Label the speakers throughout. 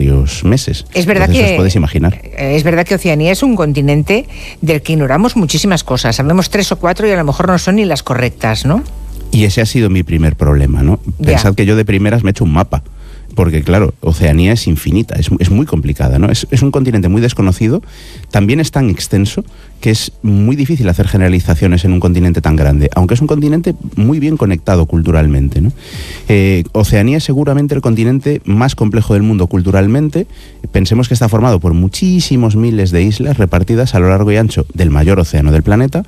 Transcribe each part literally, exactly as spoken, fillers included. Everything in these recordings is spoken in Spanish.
Speaker 1: varios meses.
Speaker 2: Es verdad
Speaker 1: Entonces,
Speaker 2: que
Speaker 1: os podéis imaginar.
Speaker 2: Es verdad que Oceanía es un continente del que ignoramos muchísimas cosas. Sabemos tres o cuatro y a lo mejor no son ni las correctas, ¿no?
Speaker 1: Y ese ha sido mi primer problema, ¿no?
Speaker 2: Ya.
Speaker 1: Pensad que yo de primeras me he hecho un mapa. Porque, claro, Oceanía es infinita, es, es muy complicada, ¿no? Es, es un continente muy desconocido, también es tan extenso que es muy difícil hacer generalizaciones en un continente tan grande, aunque es un continente muy bien conectado culturalmente, ¿no? Eh, Oceanía es seguramente el continente más complejo del mundo culturalmente. Pensemos que está formado por muchísimos miles de islas repartidas a lo largo y ancho del mayor océano del planeta.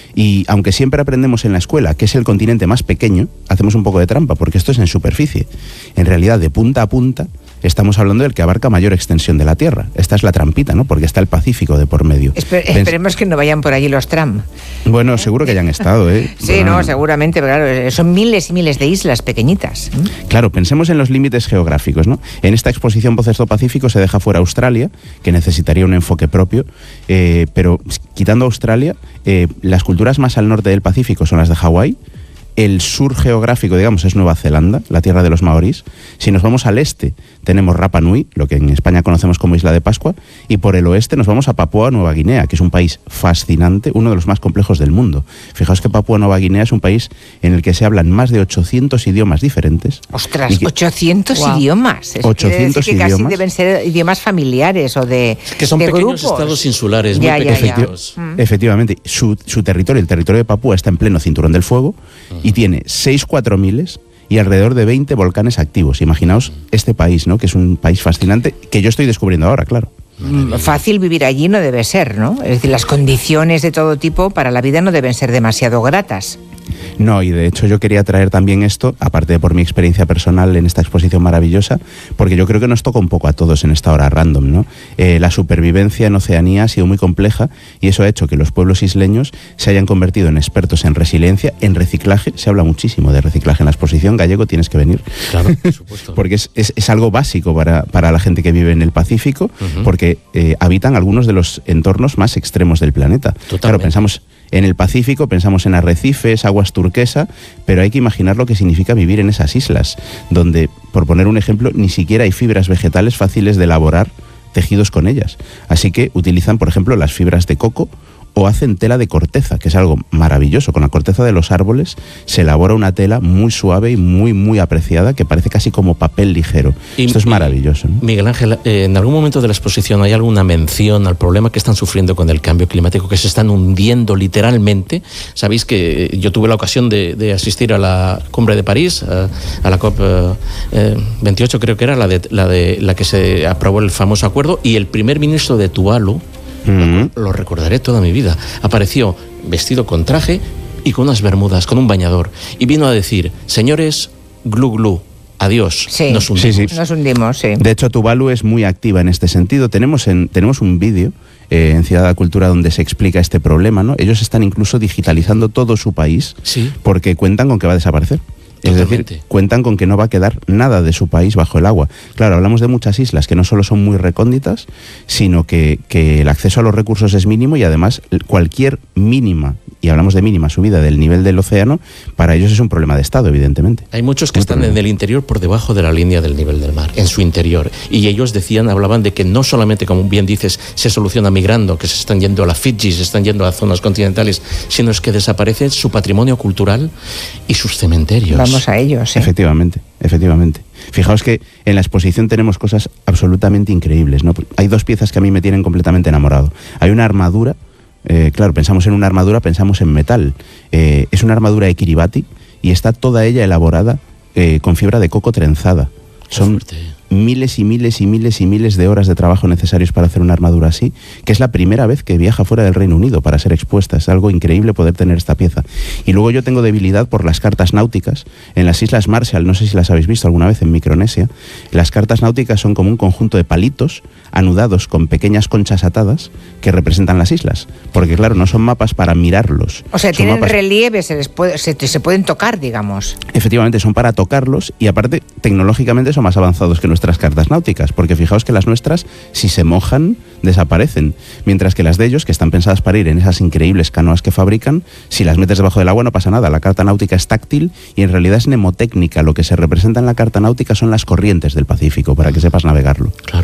Speaker 1: Y aunque siempre aprendemos en la escuela que es el continente más pequeño, hacemos un poco de trampa, porque esto es en superficie. En realidad, de punta a punta, estamos hablando del que abarca mayor extensión de la Tierra. Esta es la trampita, ¿no? Porque está el Pacífico de por medio.
Speaker 2: Esper- esperemos que no vayan por allí los Trump.
Speaker 1: Bueno, seguro que hayan estado, ¿eh?
Speaker 2: Sí,
Speaker 1: Bueno,
Speaker 2: no, seguramente, pero claro, son miles y miles de islas pequeñitas.
Speaker 1: Claro, pensemos en los límites geográficos, ¿no? En esta exposición Voces do Pacífico se deja fuera Australia, que necesitaría un enfoque propio, eh, pero quitando Australia, eh, las culturas más al norte del Pacífico son las de Hawái. El sur geográfico, digamos, es Nueva Zelanda, la tierra de los maorís. Si nos vamos al este, tenemos Rapa Nui, lo que en España conocemos como Isla de Pascua, y por el oeste nos vamos a Papúa Nueva Guinea, que es un país fascinante, uno de los más complejos del mundo. Fijaos que Papúa Nueva Guinea es un país en el que se hablan más de ochocientos idiomas diferentes.
Speaker 2: Ostras,
Speaker 1: que,
Speaker 2: ochocientos wow. idiomas. Eso
Speaker 1: ochocientos
Speaker 2: quiere decir que
Speaker 1: idiomas.
Speaker 2: Casi deben ser idiomas familiares o de
Speaker 3: que son
Speaker 2: de
Speaker 3: pequeños
Speaker 2: grupos.
Speaker 3: estados insulares,
Speaker 2: ya,
Speaker 3: muy
Speaker 2: ya,
Speaker 3: pequeños.
Speaker 2: ya.
Speaker 1: Efectivamente, su, su territorio, el territorio de Papúa, está en pleno cinturón del fuego uh-huh. y tiene seis cuatro miles y alrededor de veinte volcanes activos. Imaginaos este país, ¿no? Que es un país fascinante que yo estoy descubriendo ahora, claro.
Speaker 2: Fácil vivir allí no debe ser, ¿no? Es decir, las condiciones de todo tipo para la vida no deben ser demasiado gratas.
Speaker 1: No, y de hecho yo quería traer también esto, aparte de por mi experiencia personal en esta exposición maravillosa, porque yo creo que nos toca un poco a todos en esta hora random, ¿no? Eh, la supervivencia en Oceanía ha sido muy compleja y eso ha hecho que los pueblos isleños se hayan convertido en expertos en resiliencia, en reciclaje. Se habla muchísimo de reciclaje en la exposición. Gallego, tienes que venir.
Speaker 3: Claro, por supuesto.
Speaker 1: Porque es, es, es algo básico para, para la gente que vive en el Pacífico, uh-huh. porque eh, habitan algunos de los entornos más extremos del planeta.
Speaker 3: Totalmente.
Speaker 1: Claro, pensamos... En el Pacífico pensamos en arrecifes, aguas turquesa, pero hay que imaginar lo que significa vivir en esas islas, donde, por poner un ejemplo, ni siquiera hay fibras vegetales fáciles de elaborar tejidos con ellas. Así que utilizan, por ejemplo, las fibras de coco o hacen tela de corteza, que es algo maravilloso. Con la corteza de los árboles se elabora una tela muy suave y muy, muy apreciada, que parece casi como papel ligero. Y, Esto es maravilloso, ¿no?
Speaker 3: Miguel Ángel, eh, ¿en algún momento de la exposición hay alguna mención al problema que están sufriendo con el cambio climático, que se están hundiendo literalmente? Sabéis que yo tuve la ocasión de, de asistir a la cumbre de París, a, a la COP eh, veintiocho, creo que era, la de, la de la que se aprobó el famoso acuerdo, y el primer ministro de Tuvalu, Uh-huh. lo recordaré toda mi vida, apareció vestido con traje y con unas bermudas, con un bañador, y vino a decir: señores, glu glu, adiós,
Speaker 2: sí,
Speaker 3: nos hundimos.
Speaker 1: Sí, sí.
Speaker 2: Nos hundimos, sí.
Speaker 1: De hecho, Tuvalu es muy activa en este sentido. Tenemos, en, tenemos un vídeo eh, en Ciudad de la Cultura donde se explica este problema, ¿no? Ellos están incluso digitalizando todo su país,
Speaker 3: sí.
Speaker 1: porque cuentan con que va a desaparecer.
Speaker 3: Totalmente.
Speaker 1: Es decir, cuentan con que no va a quedar nada de su país bajo el agua. Claro, hablamos de muchas islas que no solo son muy recónditas, sino que, que el acceso a los recursos es mínimo y además cualquier mínima, y hablamos de mínima subida del nivel del océano, para ellos es un problema de estado, evidentemente.
Speaker 3: Hay muchos que están en el interior por debajo de la línea del nivel del mar, en su interior. Y ellos decían, hablaban de que no solamente, como bien dices, se soluciona migrando, que se están yendo a la Fiji, se están yendo a zonas continentales, sino es que desaparece su patrimonio cultural y sus cementerios.
Speaker 2: Vamos a ellos, ¿eh?
Speaker 1: Efectivamente, efectivamente. Fijaos que en la exposición tenemos cosas absolutamente increíbles, ¿no? Hay dos piezas que a mí me tienen completamente enamorado. Hay una armadura, eh, claro, pensamos en una armadura, pensamos en metal. Eh, es una armadura de Kiribati y está toda ella elaborada eh, con fibra de coco trenzada. Son miles y miles y miles y miles de horas de trabajo necesarios para hacer una armadura así, que es la primera vez que viaja fuera del Reino Unido para ser expuesta. Es algo increíble poder tener esta pieza. Y luego yo tengo debilidad por las cartas náuticas. En las Islas Marshall, no sé si las habéis visto alguna vez en Micronesia, las cartas náuticas son como un conjunto de palitos anudados con pequeñas conchas atadas que representan las islas. Porque claro, no son mapas para mirarlos.
Speaker 2: O sea,
Speaker 1: son
Speaker 2: tienen
Speaker 1: mapas...
Speaker 2: relieve, se, les puede, se, se pueden tocar, digamos.
Speaker 1: Efectivamente, son para tocarlos y aparte tecnológicamente son más avanzados que nuestras cartas náuticas, porque fijaos que las nuestras, si se mojan, desaparecen, mientras que las de ellos, que están pensadas para ir en esas increíbles canoas que fabrican, si las metes debajo del agua no pasa nada. La carta náutica es táctil y en realidad es mnemotécnica. Lo que se representa en la carta náutica son las corrientes del Pacífico, para que sepas navegarlo.
Speaker 3: Claro.